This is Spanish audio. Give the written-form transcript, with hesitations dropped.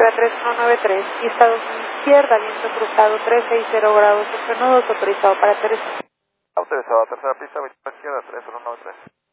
izquierda 3193, pista 2000 izquierda, viento cruzado 360 grados, 82, autorizado para aterrizar. Autorizado a tercera pista, 21 izquierda, 3193.